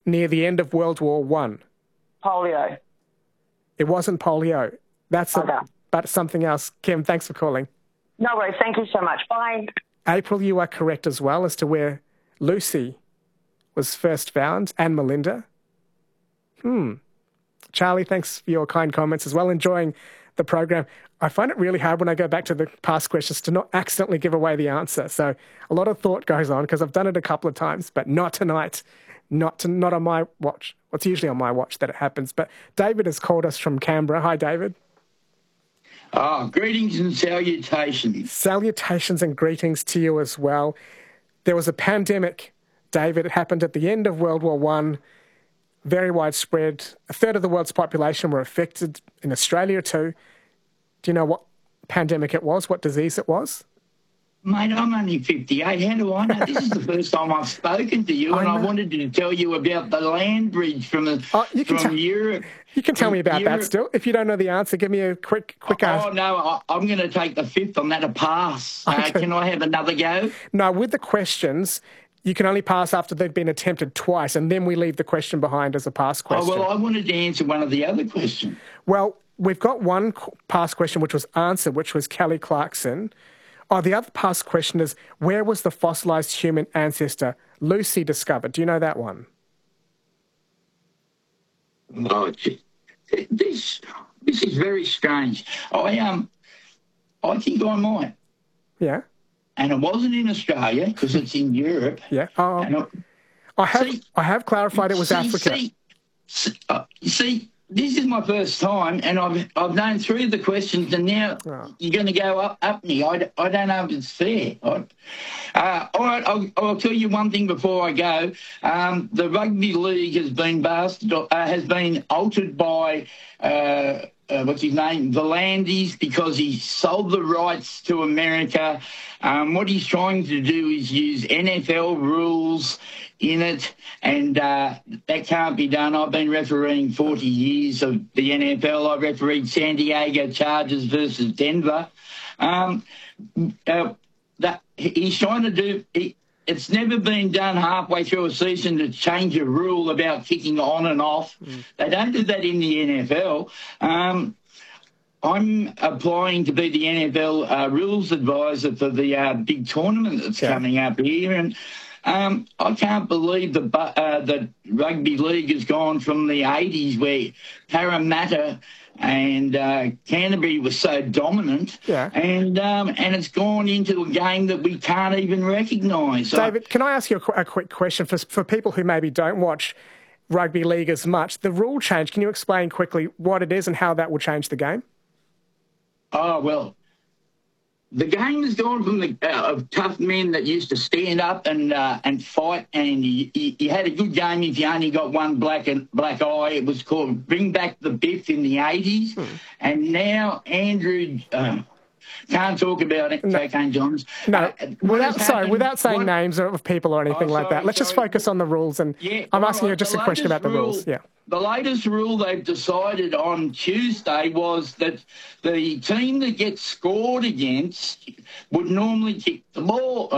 near the end of World War One? Polio. It wasn't polio. Okay. But something else. Kim, thanks for calling. No worries. Thank you so much. Bye. April, you are correct as well as to where Lucy was first found, and Melinda. Charlie, thanks for your kind comments as well. Enjoying the program. I find it really hard when I go back to the past questions to not accidentally give away the answer. So a lot of thought goes on because I've done it a couple of times, but not tonight. Not on my watch. Well, it's usually on my watch that it happens. But David has called us from Canberra. Hi, David. Greetings and salutations. Salutations and greetings to you as well. There was a pandemic, David. It happened at the end of World War One. Very widespread. A third of the world's population were affected, in Australia too. Do you know what pandemic it was, what disease it was? Mate, I'm only 58. How do I know? This is the first time I've spoken to you, and I wanted to tell you about the land bridge from Europe. You can tell me about that still. If you don't know the answer, give me a quick answer. Oh, no, I'm going to take the fifth on that, a pass. Okay. Can I have another go? No, with the questions, you can only pass after they've been attempted twice, and then we leave the question behind as a pass question. Oh, well, I wanted to answer one of the other questions. Well, we've got one past question which was answered, which was Kelly Clarkson. Oh, the other past question is, where was the fossilised human ancestor Lucy discovered? Do you know that one? Oh, this is very strange. I think I might. Yeah. And it wasn't in Australia because it's in Europe. Yeah. Oh, I have clarified it was Africa. See, this is my first time, and I've known three of the questions, and now you're going to go up me. I don't know if it's fair. All right, I'll tell you one thing before I go. The rugby league has been altered by what's his name, Volandis, because he sold the rights to America. What he's trying to do is use NFL rules in it, and that can't be done. I've been refereeing 40 years of the NFL. I refereed San Diego Chargers versus Denver. That he's trying to do. It's never been done halfway through a season to change a rule about kicking on and off. They don't do that in the NFL. I'm applying to be the NFL rules advisor for the big tournament that's coming up here, and I can't believe the rugby league has gone from the 80s where Parramatta and Canterbury was so dominant, and it's gone into a game that we can't even recognise. David, can I ask you a quick question for people who maybe don't watch rugby league as much? The rule change, can you explain quickly what it is and how that will change the game? Oh, well, the game has gone from the of tough men that used to stand up and fight, and you had a good game if you only got one black eye. It was called Bring Back the Biff in the 80s, and now Andrew can't talk about it. Cocaine Johns. No, without saying names of people or anything like that. Let's just focus on the rules, and I'm asking you just a question about the rules. Yeah. The latest rule they've decided on Tuesday was that the team that gets scored against would normally kick the ball.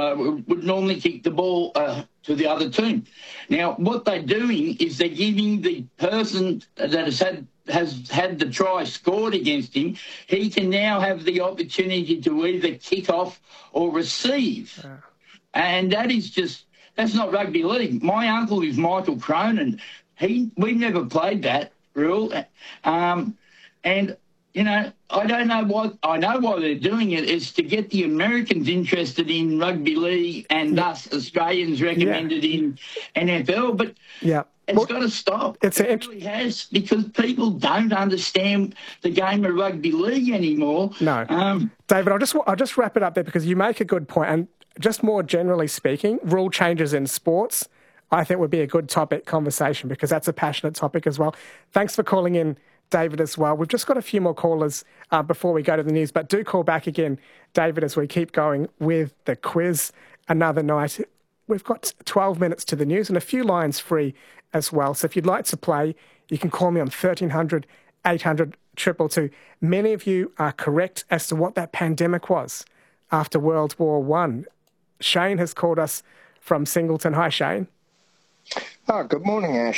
To the other team. Now, what they're doing is they're giving the person that has had the try scored against him, he can now have the opportunity to either kick off or receive. And that's not rugby league. My uncle is Michael Cronin. We've never played that rule. And, you know, I know why they're doing it is to get the Americans interested in rugby league and thus Australians recommended in NFL. But it's got to stop. It really has, because people don't understand the game of rugby league anymore. No. David, I'll just wrap it up there because you make a good point. And just more generally speaking, rule changes in sports, I think would be a good topic conversation because that's a passionate topic as well. Thanks for calling in, David, as well. We've just got a few more callers before we go to the news, but do call back again, David, as we keep going with the quiz another night. We've got 12 minutes to the news and a few lines free as well. So if you'd like to play, you can call me on 1300 800 222. Many of you are correct as to what that pandemic was after World War One. Shane has called us from Singleton. Hi, Shane. Good morning, Ash.